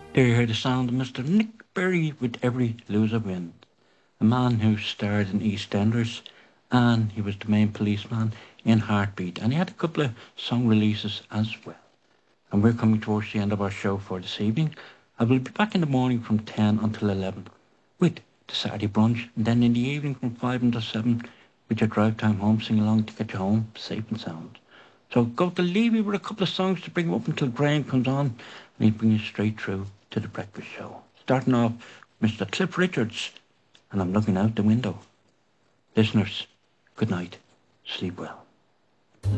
There you hear the sound of Mr. Nick Berry with Every Loser Win, a man who starred in EastEnders and he was the main policeman in Heartbeat, and he had a couple of song releases as well. And we're coming towards the end of our show for this evening. I will be back in the morning from 10 until 11 with the Saturday brunch, and then in the evening from 5 until 7 with your drive time home sing along to get you home safe and sound. So go to leave you with a couple of songs to bring you up until Graham comes on and he'll bring you straight through to the breakfast show. Starting off, Mr. Cliff Richards, and I'm looking out the window. Listeners, good night. Sleep well.